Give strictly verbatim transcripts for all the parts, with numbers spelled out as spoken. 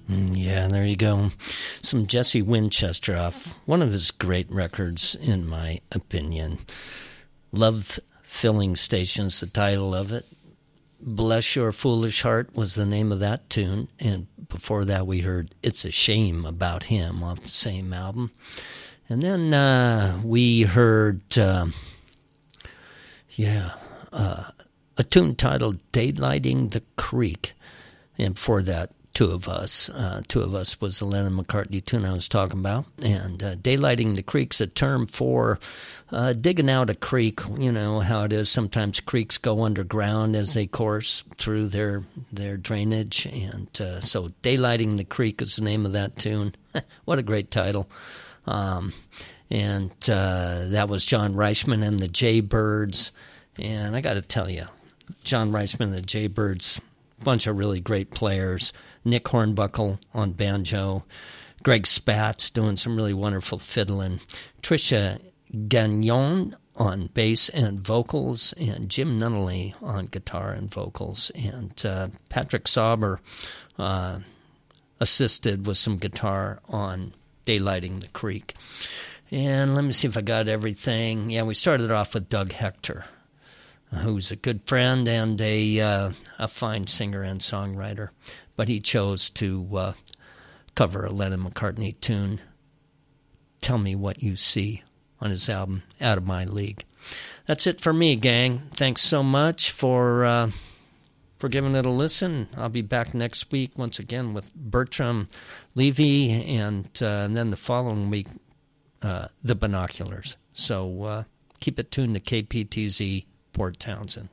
Yeah, there you go. Some Jesse Winchester off one of his great records, in my opinion. Love Filling Station's the title of it. Bless Your Foolish Heart was the name of that tune. And before that we heard It's a Shame About Him off the same album. And then uh, we heard, uh, yeah, uh, a tune titled Daylighting the Creek. And before that, Two of Us. Uh, Two of Us was the Lennon McCartney tune I was talking about. And uh, Daylighting the Creek's a term for uh, digging out a creek. You know how it is. Sometimes creeks go underground as they course through their, their drainage. And uh, so Daylighting the Creek is the name of that tune. What a great title. Um, and uh, that was John Reichman and the Jaybirds. And I got to tell you, John Reichman and the Jaybirds, bunch of really great players. Nick Hornbuckle on banjo, Greg Spatz doing some really wonderful fiddling, Tricia Gagnon on bass and vocals, and Jim Nunnally on guitar and vocals, and uh, Patrick Sauber uh, assisted with some guitar on Daylighting the Creek. And let me see if I got everything. Yeah, we started off with Doug Hector, who's a good friend and a uh, a fine singer and songwriter. But he chose to uh, cover a Lennon McCartney tune, Tell Me What You See, on his album Out of My League. That's it for me, gang. Thanks so much for uh, for giving it a listen. I'll be back next week once again with Bertram Levy, and, uh, and then the following week, uh, the Binoculars. So uh, keep it tuned to K P T Z Port Townsend.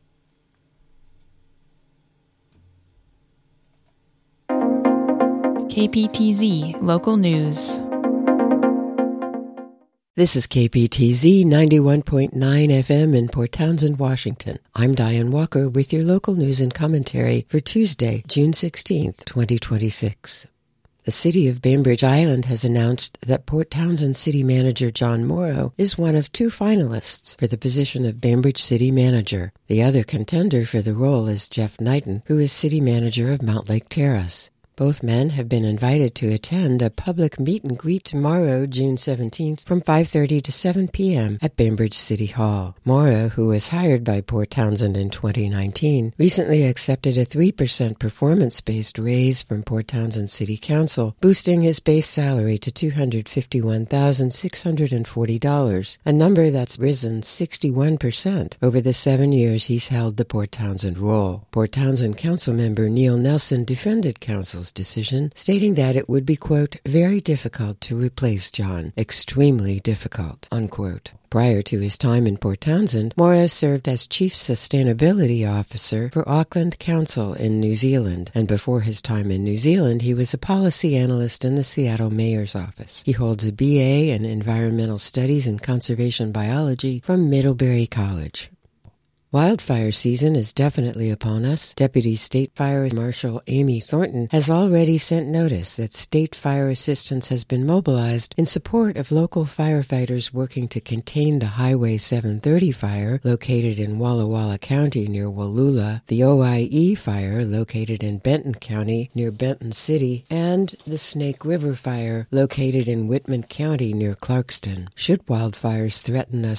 K P T Z Local News. This is K P T Z ninety-one point nine F M in Port Townsend, Washington. I'm Diane Walker with your local news and commentary for Tuesday, June sixteenth, twenty twenty-six. The city of Bainbridge Island has announced that Port Townsend City Manager John Morrow is one of two finalists for the position of Bainbridge City Manager. The other contender for the role is Jeff Knighton, who is City Manager of Mountlake Terrace. Both men have been invited to attend a public meet and greet tomorrow, June seventeenth, from five thirty to seven p.m. at Bainbridge City Hall. Morrow, who was hired by Port Townsend in twenty nineteen, recently accepted a three percent performance-based raise from Port Townsend City Council, boosting his base salary to two hundred fifty-one thousand six hundred forty dollars, a number that's risen sixty-one percent over the seven years he's held the Port Townsend role. Port Townsend Council member Neil Nelson defended Council's decision, stating that it would be, quote, very difficult to replace John, extremely difficult, unquote. Prior to his time in Port Townsend, Morrow served as Chief Sustainability Officer for Auckland Council in New Zealand, and before his time in New Zealand, he was a policy analyst in the Seattle Mayor's Office. He holds a B A in Environmental Studies and Conservation Biology from Middlebury College. Wildfire season is definitely upon us. Deputy State Fire Marshal Amy Thornton has already sent notice that state fire assistance has been mobilized in support of local firefighters working to contain the Highway seven thirty fire located in Walla Walla County near Wallula, the O I E fire located in Benton County near Benton City, and the Snake River fire located in Whitman County near Clarkston. Should wildfires threaten us